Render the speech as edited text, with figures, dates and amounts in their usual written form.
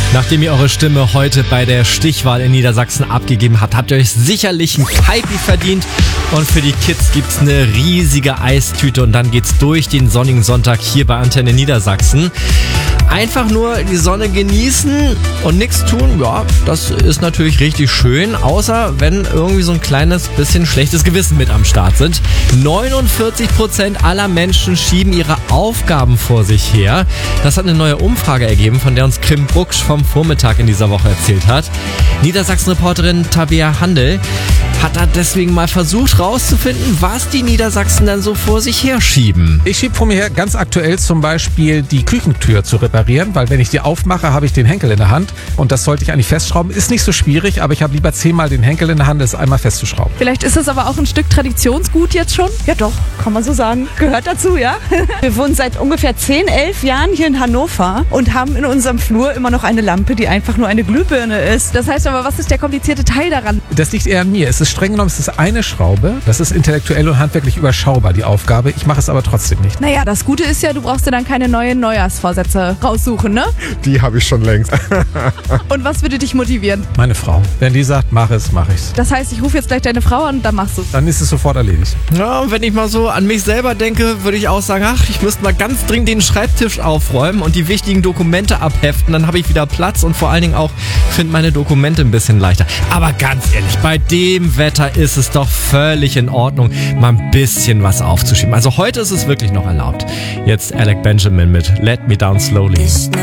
Nachdem ihr eure Stimme heute bei der Stichwahl in Niedersachsen abgegeben habt, habt ihr euch sicherlich ein Kaipi verdient. Und für die Kids gibt's eine riesige Eistüte und dann geht's durch den sonnigen Sonntag hier bei Antenne Niedersachsen. Einfach nur die Sonne genießen und nichts tun, ja, das ist natürlich richtig schön, außer wenn irgendwie so ein kleines bisschen schlechtes Gewissen mit am Start sind. 49% aller Menschen schieben ihre Aufgaben vor sich her. Das hat eine neue Umfrage ergeben, von der uns Kim Bucksch vom Vormittag in dieser Woche erzählt hat. Niedersachsen-Reporterin Tabea Handel hat da deswegen mal versucht rauszufinden, was die Niedersachsen dann so vor sich her schieben. Ich schiebe vor mir her ganz aktuell zum Beispiel die Küchentür zu reparieren, weil wenn ich die aufmache, habe ich den Henkel in der Hand und das sollte ich eigentlich festschrauben. Ist nicht so schwierig, aber ich habe lieber 10-mal den Henkel in der Hand, als einmal festzuschrauben. Vielleicht ist es aber auch ein Stück Traditionsgut jetzt schon? Ja doch, kann man so sagen. Gehört dazu, ja. Wir wohnen seit ungefähr 10, 11 Jahren hier in Hannover und haben in unserem Flur immer noch eine Lampe, die einfach nur eine Glühbirne ist. Das heißt aber, was ist der komplizierte Teil daran? Das liegt eher an mir. Es ist streng genommen, es ist eine Schraube. Das ist intellektuell und handwerklich überschaubar, die Aufgabe. Ich mache es aber trotzdem nicht. Naja, das Gute ist ja, du brauchst dir dann keine neuen Neujahrsvorsätze raussuchen, ne? Die habe ich schon längst. Und was würde dich motivieren? Meine Frau. Wenn die sagt, mach es, mach ich's. Das heißt, ich rufe jetzt gleich deine Frau an und dann machst du es. Dann ist es sofort erledigt. Ja, und wenn ich mal so an mich selber denke, würde ich auch sagen, ach, ich müsste mal ganz dringend den Schreibtisch aufräumen und die wichtigen Dokumente abheften. Dann habe ich wieder Platz und vor allen Dingen auch finde meine Dokumente ein bisschen leichter. Aber ganz ehrlich, bei dem Wetter ist es doch völlig in Ordnung, mal ein bisschen was aufzuschieben. Also heute ist es wirklich noch erlaubt. Jetzt Alec Benjamin mit Let Me Down Slowly.